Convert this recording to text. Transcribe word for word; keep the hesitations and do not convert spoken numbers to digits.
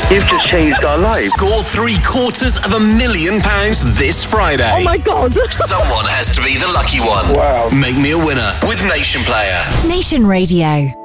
You've just changed our lives. Score three quarters of a million pounds this Friday. Oh my God. Someone has to be the lucky one. Wow. Make me a winner with Nation Player. Nation Radio.